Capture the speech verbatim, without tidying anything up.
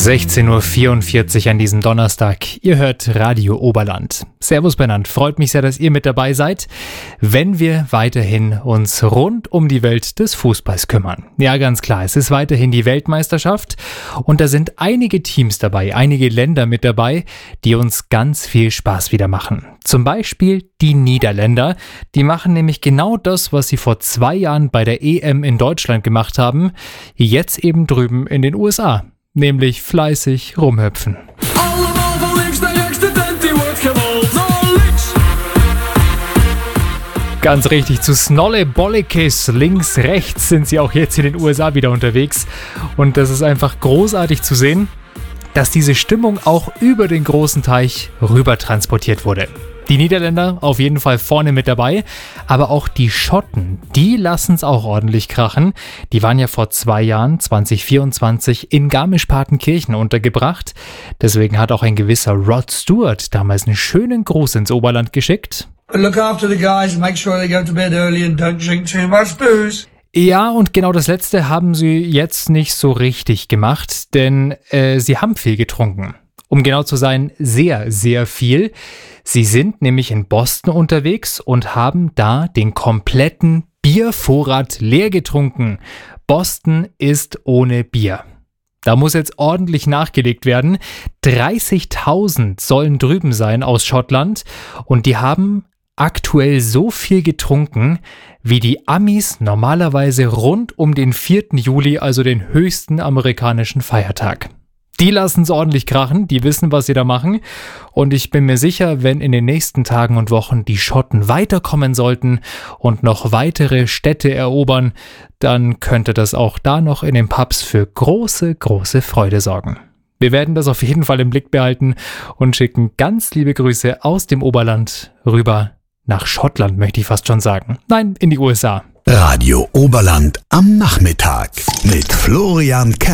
sechzehn Uhr vierundvierzig an diesem Donnerstag. Ihr hört Radio Oberland. Servus benannt. Freut mich sehr, dass ihr mit dabei seid, wenn wir weiterhin uns rund um die Welt des Fußballs kümmern. Ja, ganz klar, es ist weiterhin die Weltmeisterschaft und da sind einige Teams dabei, einige Länder mit dabei, die uns ganz viel Spaß wieder machen. Zum Beispiel die Niederländer. Die machen nämlich genau das, was sie vor zwei Jahren bei der E M in Deutschland gemacht haben, jetzt eben drüben in den U S A. Nämlich fleißig rumhüpfen. Ganz richtig, zu Snolle Bolekes, links, rechts sind sie auch jetzt in den U S A wieder unterwegs. Und das ist einfach großartig zu sehen, dass diese Stimmung auch über den großen Teich rüber transportiert wurde. Die Niederländer auf jeden Fall vorne mit dabei, aber auch die Schotten, die lassen es auch ordentlich krachen. Die waren ja vor zwei Jahren, zwanzig vierundzwanzig, in Garmisch-Partenkirchen untergebracht. Deswegen hat auch ein gewisser Rod Stewart damals einen schönen Gruß ins Oberland geschickt. Look after the guys, make sure they go to bed early and don't drink too much booze. Ja, und genau das Letzte haben sie jetzt nicht so richtig gemacht, denn äh, sie haben viel getrunken. Um genau zu sein, sehr, sehr viel. Sie sind nämlich in Boston unterwegs und haben da den kompletten Biervorrat leer getrunken. Boston ist ohne Bier. Da muss jetzt ordentlich nachgelegt werden. dreißigtausend sollen drüben sein aus Schottland und die haben aktuell so viel getrunken, wie die Amis normalerweise rund um den vierten Juli, also den höchsten amerikanischen Feiertag. Die lassen es ordentlich krachen, die wissen, was sie da machen. Und ich bin mir sicher, wenn in den nächsten Tagen und Wochen die Schotten weiterkommen sollten und noch weitere Städte erobern, dann könnte das auch da noch in den Pubs für große, große Freude sorgen. Wir werden das auf jeden Fall im Blick behalten und schicken ganz liebe Grüße aus dem Oberland rüber nach Schottland, möchte ich fast schon sagen. Nein, in die U S A. Radio Oberland am Nachmittag mit Florian Kerr.